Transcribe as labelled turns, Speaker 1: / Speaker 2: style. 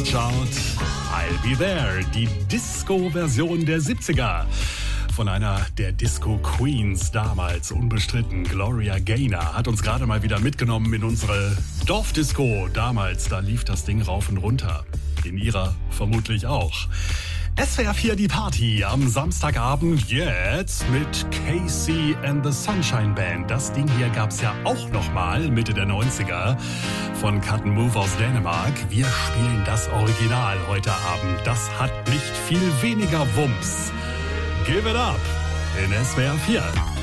Speaker 1: Chartshout. I'll Be There, die Disco-Version der 70er. Von einer der Disco-Queens damals, unbestritten, Gloria Gaynor, hat uns gerade mal wieder mitgenommen in unsere Dorfdisco. Damals, da lief das Ding rauf und runter. In ihrer vermutlich auch. SWR 4 die Party am Samstagabend jetzt mit Casey and the Sunshine Band. Das Ding hier gab's ja auch nochmal Mitte der 90er von Cut & Move aus Dänemark. Wir spielen das Original heute Abend. Das hat nicht viel weniger Wumms. Give it up in SWR 4.